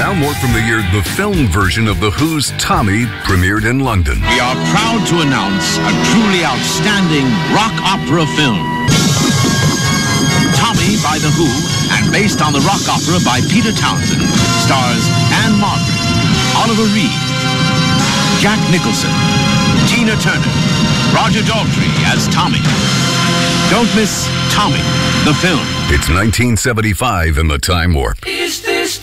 Time Warp from the year the film version of The Who's Tommy premiered in London. We are proud to announce a truly outstanding rock opera film. Tommy by The Who, and based on the rock opera by Peter Townsend, stars Anne Margaret, Oliver Reed, Jack Nicholson, Tina Turner, Roger Daltrey as Tommy. Don't miss Tommy, the film. It's 1975 in the Time Warp. Is this